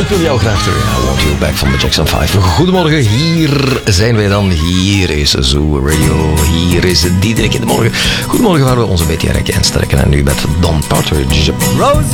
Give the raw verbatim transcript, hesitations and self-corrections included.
ik wil jou graag terug. I Want You Back van de Jackson vijf. Goedemorgen, hier zijn wij dan. Hier is Zoo Radio. Hier is Diederik in de morgen. Goedemorgen, waar we onze beetje rekken en strekken. En nu met Don Partridge. Rose.